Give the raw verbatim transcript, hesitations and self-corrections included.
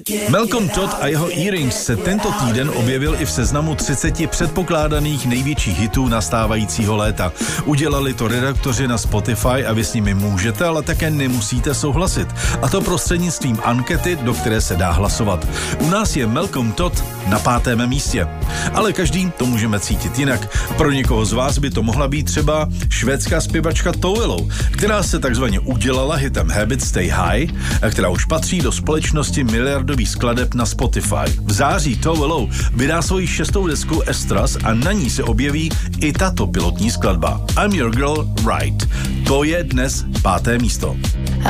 Malcolm Todd a jeho Earrings se tento týden objevil i v seznamu třiceti předpokládaných největších hitů nastávajícího léta. Udělali to redaktoři na Spotify a vy s nimi můžete, ale také nemusíte souhlasit. A to prostřednictvím ankety, do které se dá hlasovat. U nás je Malcolm Todd na pátém místě. Ale každý to můžeme cítit jinak. Pro někoho z vás by to mohla být třeba švédská zpěvačka Tove, která se takzvaně udělala hitem Habit Stay High, která už patří do společnosti miliardových skladeb na Spotify. V září Tove vydá svoji šestou desku Estras a na ní se objeví i tato pilotní skladba I'm Your Girl Right. To je dnes páté místo.